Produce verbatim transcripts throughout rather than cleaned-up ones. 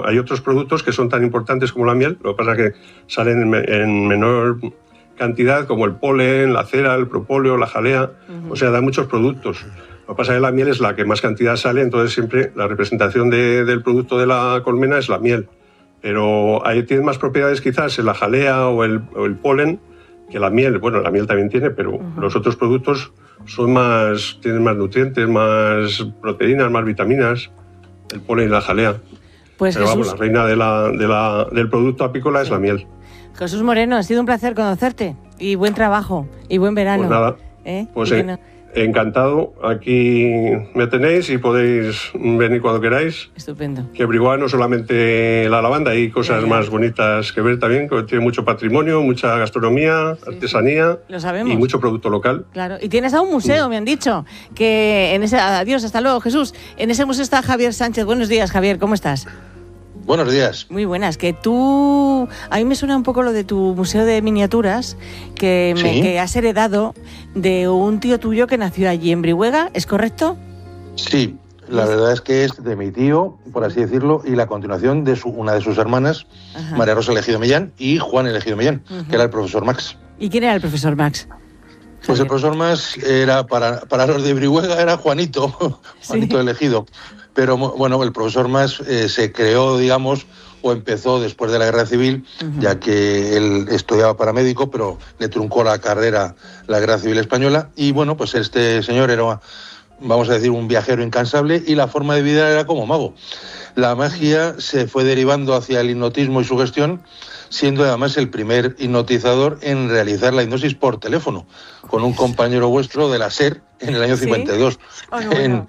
hay otros productos que son tan importantes como la miel, lo que pasa es que salen en, en menor cantidad, como el polen, la cera, el propóleo, la jalea, uh-huh. o sea, da muchos productos. Lo que pasa es que la miel es la que más cantidad sale, entonces siempre la representación de, del producto de la colmena es la miel. Pero ahí tiene más propiedades quizás en la jalea o el, o el polen que la miel. Bueno, la miel también tiene, pero uh-huh. los otros productos son más, tienen más nutrientes, más proteínas, más vitaminas, el polen y la jalea. Pues pero Jesús... vamos, la reina de la, de la, del producto apícola sí. es la miel. Jesús Moreno, ha sido un placer conocerte y buen trabajo y buen verano. Pues nada, ¿Eh? pues eh, no... encantado. Aquí me tenéis y podéis venir cuando queráis. Estupendo. Que Brihuega no solamente la lavanda, hay cosas ya, ya. más bonitas que ver también, que tiene mucho patrimonio, mucha gastronomía, sí, artesanía sí. Lo sabemos. Y mucho producto local. Claro, y tienes a un museo, sí. me han dicho, que en ese... Adiós, hasta luego, Jesús. En ese museo está Javier Sánchez. Buenos días, Javier, ¿cómo estás? Buenos días. Muy buenas. Que tú... A mí me suena un poco lo de tu museo de miniaturas, que, me, ¿Sí? que has heredado de un tío tuyo que nació allí en Brihuega, ¿es correcto? Sí, la verdad es que es de mi tío, por así decirlo, y la continuación de su, una de sus hermanas, Ajá. María Rosa Elegido Millán, y Juan Elegido Millán, uh-huh. que era el profesor Max. ¿Y quién era el profesor Max? Pues Javier. El profesor Max era, para, para los de Brihuega, era Juanito, Juanito ¿Sí? Elegido. Pero bueno, el profesor Max eh, se creó, digamos, o empezó después de la Guerra Civil, uh-huh. ya que él estudiaba para médico, pero le truncó la carrera la Guerra Civil Española. Y bueno, pues este señor era, vamos a decir, un viajero incansable y la forma de vida era como mago. La magia se fue derivando hacia el hipnotismo y su gestión, siendo además el primer hipnotizador en realizar la hipnosis por teléfono, con un compañero vuestro de la SER en el año ¿Sí? cincuenta y dos. Oh, no, en...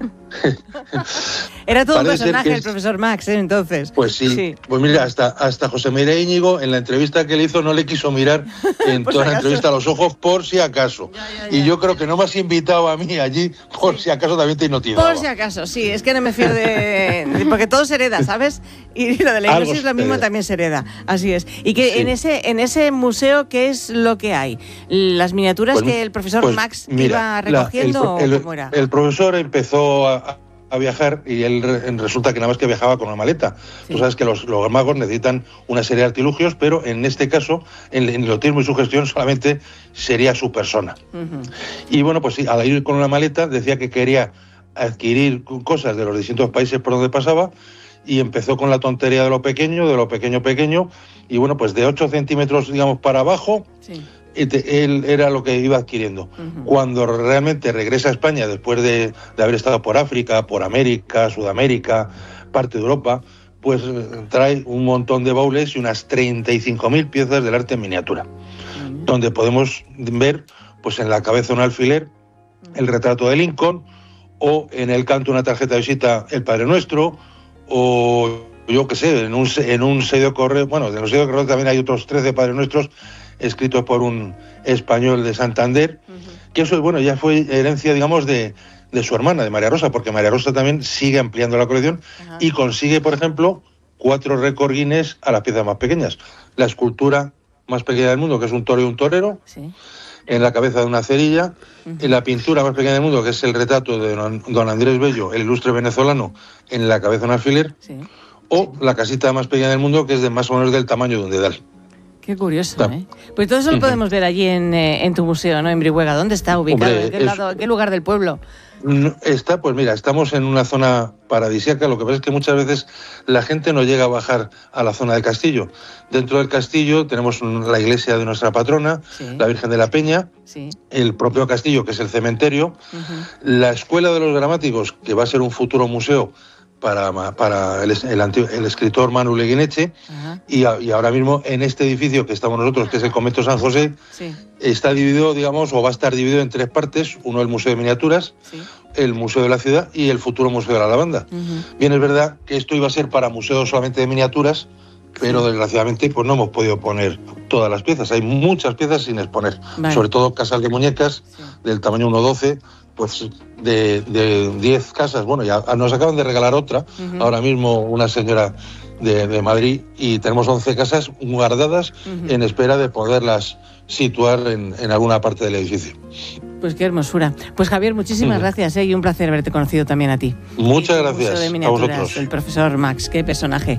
Era todo un personaje es... el profesor Max, ¿eh? Entonces. Pues sí. sí. Pues mira, hasta, hasta José María Íñigo, en la entrevista que le hizo, no le quiso mirar en toda la entrevista a los ojos, por si acaso. Ya, ya, ya. Y yo creo que no me has invitado a mí allí, por sí. si acaso también te hipnotizaba. Por si acaso, sí. Es que no me fío de... de porque todo se hereda, ¿sabes? Y lo de la hipnosis lo mismo también se hereda. Así es. Y que sí. en ese en ese museo, ¿qué es lo que hay? ¿Las miniaturas pues, que el profesor pues, Max mira, iba recogiendo la, el, el, o cómo era? El profesor empezó a... a viajar y él resulta que nada más que viajaba con una maleta. Sí. Tú sabes que los, los magos necesitan una serie de artilugios, pero en este caso, en el hipnotismo y su gestión, solamente sería su persona. Uh-huh. Y bueno, pues sí, al ir con una maleta decía que quería adquirir cosas de los distintos países por donde pasaba y empezó con la tontería de lo pequeño, de lo pequeño pequeño, y bueno, pues de ocho centímetros, digamos, para abajo... Sí. Él era lo que iba adquiriendo. Uh-huh. Cuando realmente regresa a España, después de, de haber estado por África, por América, Sudamérica, parte de Europa, pues trae un montón de baúles y unas treinta y cinco mil piezas del arte en miniatura, uh-huh. donde podemos ver, pues en la cabeza un alfiler, uh-huh. el retrato de Lincoln, o en el canto una tarjeta de visita el Padre Nuestro, o yo qué sé, en un, en un sello de correo, bueno, en un sello de correo también hay otros trece Padres Nuestros, escrito por un español de Santander, uh-huh. que eso, bueno, ya fue herencia, digamos, de, de su hermana, de María Rosa, porque María Rosa también sigue ampliando la colección uh-huh. y consigue, por ejemplo, cuatro récord Guinness a las piezas más pequeñas. La escultura más pequeña del mundo, que es un toro y un torero, sí. en la cabeza de una cerilla, uh-huh. en la pintura más pequeña del mundo, que es el retrato de don, don Andrés Bello, el ilustre venezolano, en la cabeza de un alfiler, sí. o la casita más pequeña del mundo, que es de más o menos del tamaño de un dedal. Qué curioso, ¿eh? Pues todo eso lo podemos ver allí en, eh, en tu museo, ¿no? En Brihuega. ¿Dónde está ubicado? Hombre, ¿En, qué es, lado, ¿En qué lugar del pueblo? Está, pues mira, estamos en una zona paradisíaca. Lo que pasa es que muchas veces la gente no llega a bajar a la zona del castillo. Dentro del castillo tenemos la iglesia de nuestra patrona, sí. la Virgen de la Peña, sí. el propio castillo, que es el cementerio, uh-huh. la Escuela de los Gramáticos, que va a ser un futuro museo, para, para el, el, el escritor Manu Leguineche, uh-huh. y, a, y ahora mismo en este edificio que estamos nosotros, que es el Convento San José, sí. está dividido, digamos, o va a estar dividido en tres partes: uno el Museo de Miniaturas, sí. el Museo de la Ciudad y el futuro Museo de la Lavanda. Uh-huh. Bien, es verdad que esto iba a ser para museos solamente de miniaturas, pero sí. desgraciadamente pues no hemos podido poner todas las piezas. Hay muchas piezas sin exponer, vale. sobre todo casas de muñecas sí. del tamaño uno doce, pues de, de diez casas. Bueno, ya nos acaban de regalar otra, uh-huh. ahora mismo una señora de, de Madrid, y tenemos once casas guardadas uh-huh. en espera de poderlas situar en, en alguna parte del edificio. Pues qué hermosura. Pues Javier, muchísimas uh-huh. gracias, ¿eh? Y un placer haberte conocido también a ti. Muchas gracias de a vosotros. El profesor Max, qué personaje.